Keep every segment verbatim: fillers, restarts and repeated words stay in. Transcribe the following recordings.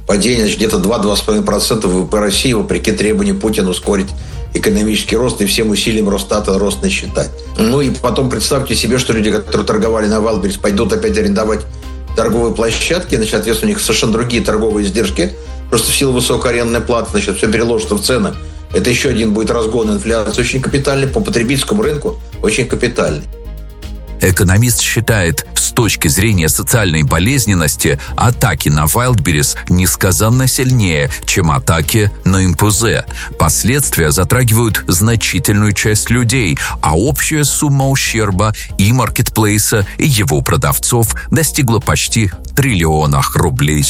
падение, значит, где-то два-два с половиной процента ВВП России, вопреки требованию Путина ускорить экономический рост и всем усилиям Росстата рост насчитать. Ну и потом представьте себе, что люди, которые торговали на Wildberries, пойдут опять арендовать торговые площадки, значит, соответственно, у них совершенно другие торговые издержки, просто в силу высокой арендной платы, значит, все переложится в цены. Это еще один будет разгон инфляции, очень капитальный, по потребительскому рынку очень капитальный. Экономист считает, с точки зрения социальной болезненности, атаки на Wildberries несказанно сильнее, чем атаки на Импозе. Последствия затрагивают значительную часть людей, а общая сумма ущерба и маркетплейса, и его продавцов достигла почти триллиона рублей.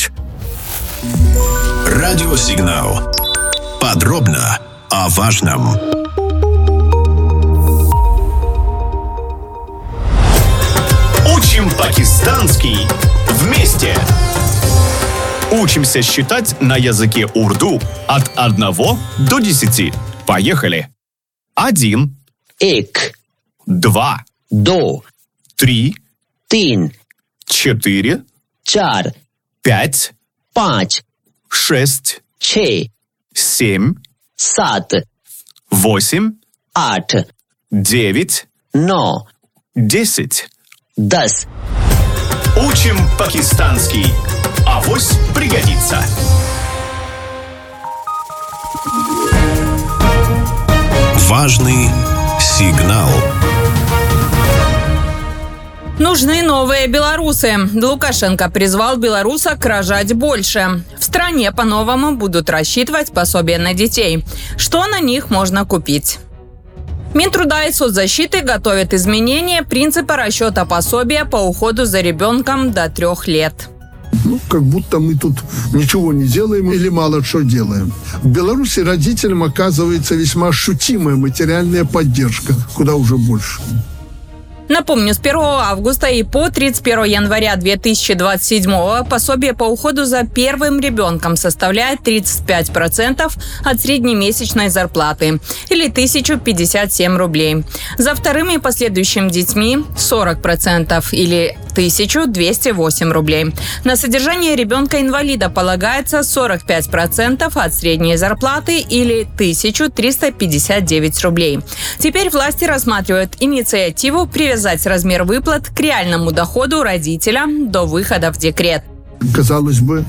Радиосигнал. Подробно о важном. Учим пакистанский вместе. Учимся считать на языке урду от одного до десяти. Поехали. Один. Эк. Два. До. Три. Тин. Четыре. Чар. Пять. Панч. Шесть. Че. Семь. Сат. Восемь. Ат. Девять. Но. Десять. Дас. Учим пакистанский. Авось пригодится. Важный сигнал. Нужны новые белорусы. Лукашенко призвал белорусок рожать больше. В стране по-новому будут рассчитывать пособия на детей. Что на них можно купить? Минтруда и соцзащиты готовят изменения принципа расчета пособия по уходу за ребенком до трех лет. Ну, как будто мы тут ничего не делаем или мало что делаем. В Беларуси родителям оказывается весьма ощутимая материальная поддержка, куда уже больше. Напомню, с первого августа и по тридцать первого января две тысячи двадцать седьмого пособие по уходу за первым ребенком составляет тридцать пять процентов от среднемесячной зарплаты или тысяча пятьдесят семь рублей. За вторым и последующим детьми сорок процентов или тысяча двести восемь рублей. На содержание ребенка-инвалида полагается сорок пять процентов от средней зарплаты или тысяча триста пятьдесят девять рублей. Теперь власти рассматривают инициативу привязать размер выплат к реальному доходу родителя до выхода в декрет. Казалось бы,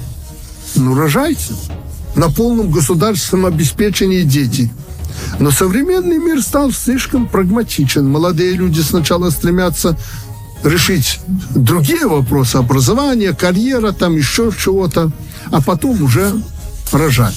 ну рожайте. На полном государственном обеспечении дети. Но современный мир стал слишком прагматичен. Молодые люди сначала стремятся решить другие вопросы: образования, карьера, там еще чего-то, а потом уже рожать.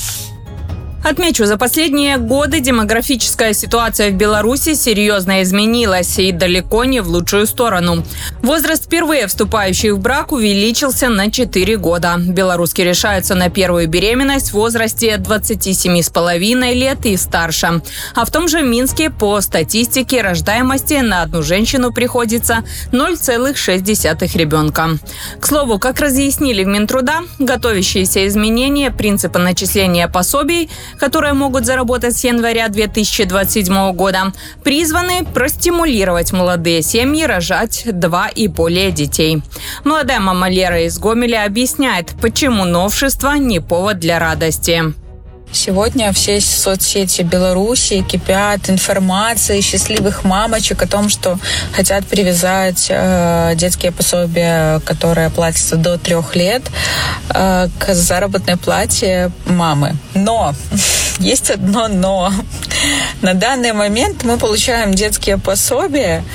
Отмечу, за последние годы демографическая ситуация в Беларуси серьезно изменилась и далеко не в лучшую сторону. Возраст впервые вступающих в брак увеличился на четыре года. Белоруски решаются на первую беременность в возрасте двадцати семи с половиной лет и старше. А в том же Минске по статистике рождаемости на одну женщину приходится ноль целых шесть десятых ребенка. К слову, как разъяснили в Минтруда, готовящиеся изменения принципа начисления пособий, которые могут заработать с января две тысячи двадцать седьмого года, призваны простимулировать молодые семьи рожать два и более детей. Молодая мама Лера из Гомеля объясняет, почему новшество не повод для радости. Сегодня все соцсети Беларуси кипят информацией счастливых мамочек о том, что хотят привязать э, детские пособия, которые платятся до трех лет, э, к заработной плате мамы. Но есть одно но. На данный момент мы получаем детские пособия,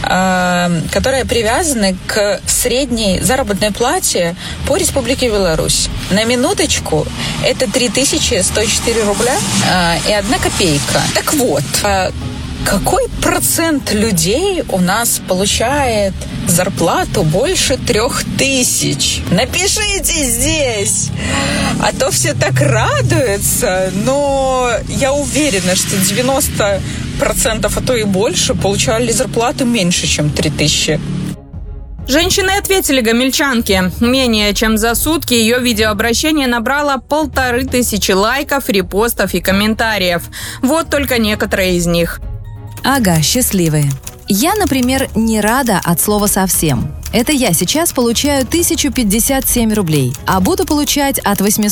э, которые привязаны к средней заработной плате по Республике Беларусь. На минуточку, это три тысячи сто четыре рубля э, и одна копейка. Так вот, э, какой процент людей у нас получает зарплату больше трех тысяч? Напишите здесь! А то все так радуются, но я уверена, что девяносто процентов, а то и больше, получали зарплату меньше, чем три тысячи. Женщины ответили гомельчанке. Менее чем за сутки ее видеообращение набрало полторы тысячи лайков, репостов и комментариев. Вот только некоторые из них. Ага, счастливые. Я, например, не рада от слова совсем. Это я сейчас получаю тысячу пятьдесят семь рублей, а буду получать от восемьсот